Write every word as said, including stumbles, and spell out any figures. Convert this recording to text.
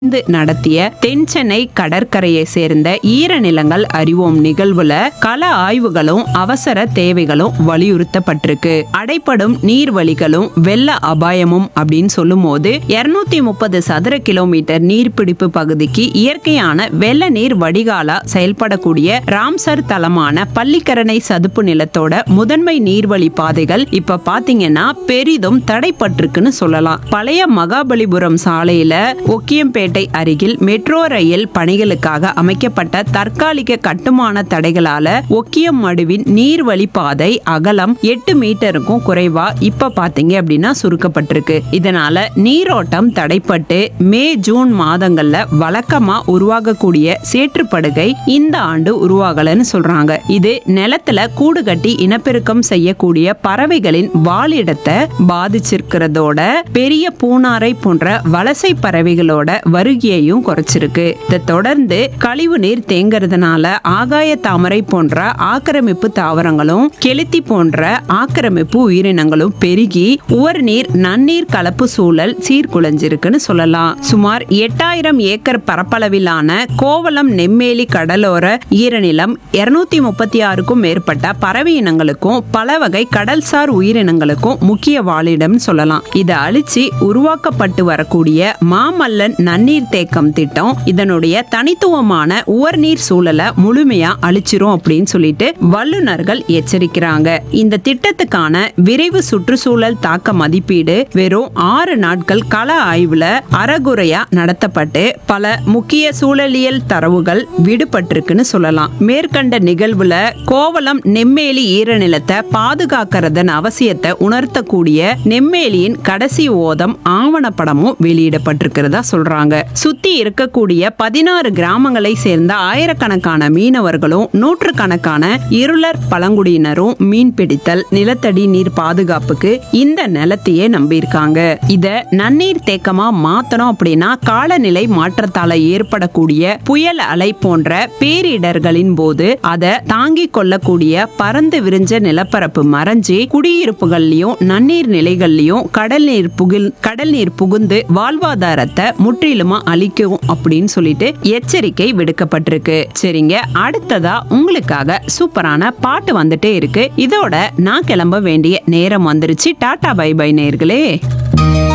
நடத்திய தென் சென்னை கடற்கரையை சேர்ந்த ஈரநிலங்கள் அறிவோம் நிகழ்வுல கள ஆய்வுகளும் அவசர தேவைகளும் வலியுறுத்தப்பட்டிருக்கு. அடைப்படும் நீர்வழிகளும் வெள்ள அபாயமும் அப்படின்னு சொல்லும் போது இருநூத்தி முப்பது சதுர கிலோமீட்டர் நீர்பிடிப்பு பகுதிக்கு இயற்கையான வெள்ள நீர் வடிகாலா செயல்படக்கூடிய ராம்சர் தளமான பள்ளிக்கரணை சதுப்பு நிலத்தோட முதன்மை நீர்வழி பாதைகள் இப்ப பாத்தீங்கன்னா பெரிதும் தடைப்பட்டிருக்குன்னு சொல்லலாம். பழைய மகாபலிபுரம் சாலையில ஒக்கியம்பேட்டை அருகில் மெட்ரோ ரயில் பணிகளுக்காக அமைக்கப்பட்ட தற்காலிக கட்டுமான தடைகளால ஒக்கியம் மடுவின் நீர்வழி பாதை அகலம் எட்டு மீட்டருக்கும் குறைவா இப்ப பாத்தீங்க அப்படின்னா சுருக்கப்பட்டிருக்கு. இதனால நீரோட்டம் தடைப்பட்டு மே ஜூன் மாதங்கள்ல வழக்கமா உருவாகக்கூடிய சேற்றுப்படுகை இந்த ஆண்டு உருவாகலன்னு சொல்றாங்க. இது நிலத்துல கூடு கட்டி இனப்பெருக்கம் செய்யக்கூடிய பறவைகளின் வாழிடத்தை பாதிச்சிருக்கிறதோட பெரிய பூனாரை போன்ற வலசை பறவைகளோட வருகையையும் குறைச்சிருக்கு. இதை தொடர்ந்து கழிவு நீர் தேங்குறதுனால ஆகாய தாமரை போன்ற ஆக்கிரமிப்பு தாவரங்களும் கெளுத்தி போன்ற ஆக்கிரமிப்பு உயிரினங்களும் பெருகி உவர் நீர் நன்னீர் கலப்பு சூழல் சீர்குலைஞ்சிருக்குன்னு சொல்லலாம். சுமார் எட்டாயிரம் ஏக்கர் பரப்பளவிலான கோவளம் நெம்மேலி கடலோர ஈரநிலம் இருநூத்தி முப்பத்தி ஆறுக்கும் மேற்பட்ட பறவை இனங்களுக்கும் பல வகை கடல்சார் உயிரினங்களுக்கும் முக்கிய வாழிடம் சொல்லலாம். இதை அழிச்சு உருவாக்கப்பட்டு வரக்கூடிய மாமல்லன் நன்னீர் தேக்கம் திட்டம் இதனுடைய தனித்துவமான உவர்நீர் சூழலை முழுமையா அழிச்சிரும் அப்படின்னு சொல்லிட்டு வல்லுநர்கள் எச்சரிக்கிறாங்க. இந்த திட்டத்துக்கான விரைவு சுற்றுச்சூழல் தாக்க மதிப்பீடு வெறும் ஆறு நாட்கள் கள ஆய்வுல அறகுறையா நடத்தப்பட்டு பல முக்கிய சூழலியல் தரவுகள் விடுபட்டிருக்குன்னு சொல்லலாம். மேற்கண்ட நிகழ்வுல கோவளம் நெம்மேலி ஈரநிலத்தை பாதுகாக்கிறதன் அவசியத்தை உணர்த்தக்கூடிய நெம்மேலியின் கடைசி ஓதம் ஆவணப்படமும் வெளியிடப்பட்டிருக்கிறதா சொல்றாங்க. சுத்தி இருக்கக்கூடிய பதினாறு கிராமங்களை சேர்ந்த ஆயிரக்கணக்கான மீனவர்களும் நூற்றுக்கணக்கான இருளர் பழங்குடியினரும் மீன் பிடித்தல் நிலத்தடி நீர் பாதுகாப்புக்கு இந்த நிலத்தையே நம்பியிருக்காங்க. இத நன்னீர் தேக்கமா மாத்தணும் அப்படின்னா காலநிலை மாற்றத்தால ஏற்படக்கூடிய புயல் அலை போன்ற பேரிடர்களின் போது அதை தாங்கிக் கொள்ளக்கூடிய பறந்து விரிஞ்ச நிலப்பரப்பு மறைஞ்சி குடியிருப்புகள்லயும் நன்னீர் நிலைகள்லயும் கடல் நீர் புகில் கடல் நீர் புகுந்து வாழ்வாதாரத்தை முற்றிலுமா அழிக்கும் அப்படின்னு சொல்லிட்டு எச்சரிக்கை விடுக்கப்பட்டிருக்கு. சரிங்க, அடுத்ததா உங்களுக்காக சூப்பரான பாட்டு வந்துட்டே இருக்கு. இதோட நான் கிளம்ப வேண்டிய நேரம் வந்துருச்சு. டாடா பை பை நேயர்களே.